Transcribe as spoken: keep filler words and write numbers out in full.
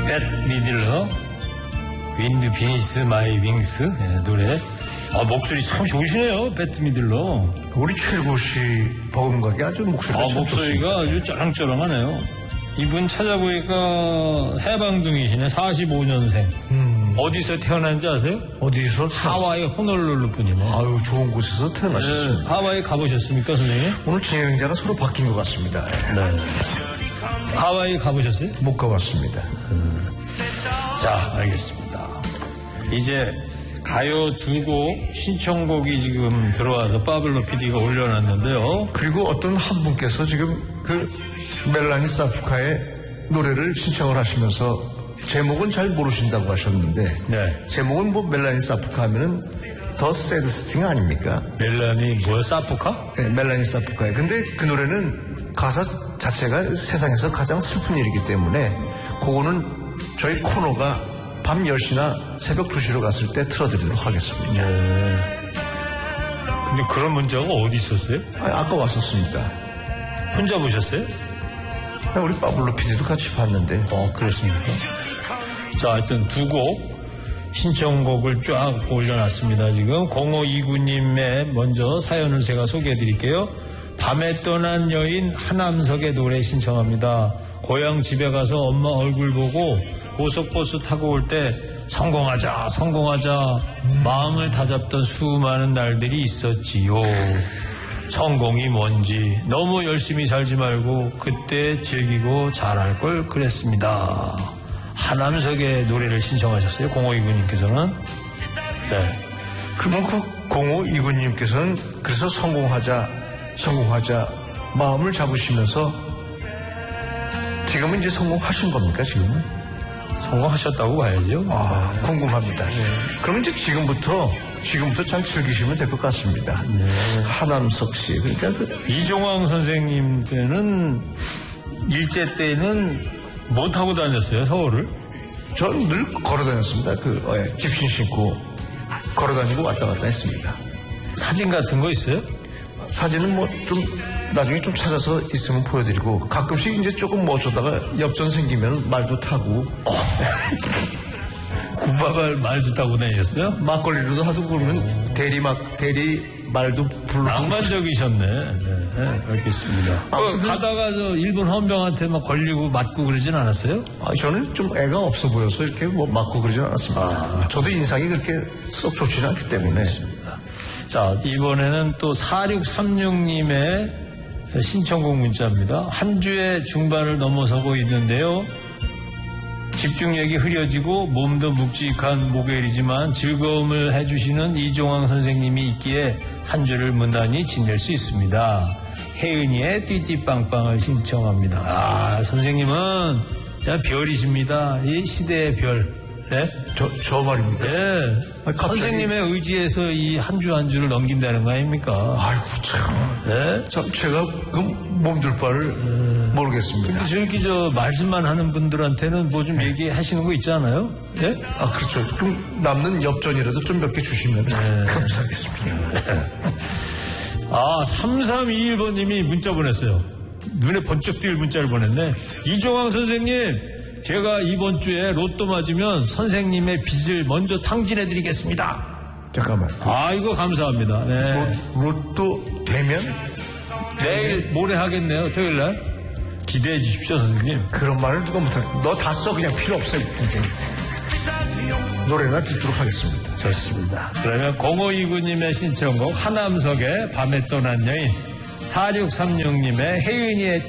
벳 미들러 윈드 비니스 마이 윙스 네, 노래. 아, 목소리 참 좋으시네요. 벳 미들러. 우리 최일구 씨 버금가게 아주 목소리가 아, 참 목소리가 좋습니다. 아주 쩌랑쩌랑하네요. 이분 찾아보니까 해방둥이시네. 사십오 년생. 음. 어디서 태어난지 아세요? 어디서? 하와이 호놀룰루 분이네. 아유, 좋은 곳에서 태어나셨습니다. 네, 하와이 가보셨습니까, 선생님? 오늘 진행자가 서로 바뀐 것 같습니다. 네. 하와이 가보셨어요? 못 가봤습니다. 음. 자, 알겠습니다. 이제 가요 두 곡 신청곡이 지금 들어와서 파블로 피디가 올려놨는데요. 그리고 어떤 한 분께서 지금 그 멜라니 사프카의 노래를 신청을 하시면서 제목은 잘 모르신다고 하셨는데 네. 제목은 뭐 멜라니 사프카 하면은 더 새드 스팅 아닙니까? 멜라니 뭐야, 사프카? 네, 멜라니 사프카에. 근데 그 노래는 가사 자체가 세상에서 가장 슬픈 일이기 때문에 그거는 저희 코너가 밤 열 시나 새벽 두 시로 갔을 때 틀어드리도록 하겠습니다. 네. 근데 그런 문자가 어디 있었어요? 아, 아까 왔었습니다. 혼자 보셨어요? 우리 파블로 피디도 같이 봤는데. 어, 그렇습니까? 자, 하여튼 두 곡 신청곡을 쫙 올려놨습니다. 지금 공오이구 님의 먼저 사연을 제가 소개해 드릴게요. 밤에 떠난 여인 하남석의 노래 신청합니다. 고향 집에 가서 엄마 얼굴 보고 고속버스 타고 올 때 성공하자 성공하자 마음을 다잡던 수많은 날들이 있었지요. 성공이 뭔지 너무 열심히 살지 말고 그때 즐기고 잘할 걸 그랬습니다. 하남석의 노래를 신청하셨어요. 공오이구 님께서는. 네. 그러면 그 공오이구 님께서는 그래서 성공하자 성공하자 마음을 잡으시면서 지금은 이제 성공하신 겁니까, 지금은? 성공하셨다고 봐야죠. 아, 궁금합니다. 네. 그럼 이제 지금부터 지금부터 잘 즐기시면 될 것 같습니다. 네. 하남석 씨, 그러니까 그 이종황 선생님 때는 일제 때는 못 타고 다녔어요, 서울을? 저는 늘 걸어 다녔습니다. 그 어, 예, 집신 신고 걸어 다니고 왔다 갔다 했습니다. 사진 같은 거 있어요? 사진은 뭐 좀 나중에 좀 찾아서 있으면 보여드리고 가끔씩 이제 조금 멈췄다가 엽전 생기면 말도 타고 어. 구바발 말도 타고 다니셨어요? 막걸리로도 하도 그러면 대리 막 대리 말도 불러. 낭만적이셨네. 네, 네, 알겠습니다. 아무튼 그 가다가 저 일본 헌병한테 막 걸리고 맞고 그러진 않았어요? 아, 저는 좀 애가 없어 보여서 이렇게 뭐 맞고 그러진 않았습니다. 아, 저도 인상이 그렇게 썩 좋지는 않기 때문에. 알겠습니다. 자, 이번에는 또 사육삼육 님의 신청곡 문자입니다. 한 주의 중반을 넘어서고 있는데요. 집중력이 흐려지고 몸도 묵직한 목요일이지만 즐거움을 해주시는 이종황 선생님이 있기에 한 주를 무난히 지낼 수 있습니다. 혜은이의 띠띠빵빵을 신청합니다. 아, 선생님은 진짜 별이십니다. 이 시대의 별. 네? 저, 저 말입니다. 네. 아니, 갑자기... 선생님의 의지에서 이 한 주 한 주를 넘긴다는 거 아닙니까? 아이고, 참. 네? 참, 제가 그 몸둘 바를 음... 모르겠습니다. 근데 저렇게 저 말씀만 하는 분들한테는 뭐 좀 네. 얘기하시는 거 있지 않아요? 네? 아, 그렇죠. 그럼 남는 엽전이라도 좀 몇 개 주시면 네. 감사하겠습니다. 네. 아, 삼삼이일 번님이 문자 보냈어요. 눈에 번쩍 띌 문자를 보냈네. 이종황 선생님, 제가 이번 주에 로또 맞으면 선생님의 빚을 먼저 탕진해드리겠습니다. 잠깐만. 아, 이거 감사합니다. 네. 로, 로또 되면? 내일 모레 하겠네요. 토요일 날. 기대해 주십시오, 선생님. 그런 말을 누가 못해. 너 다 써. 그냥 필요 없어요. 이제. 노래나 듣도록 하겠습니다. 좋습니다. 그러면 공오이구 님의 신청곡 하남석의 밤에 떠난 여인, 사육삼육 님의 혜은이의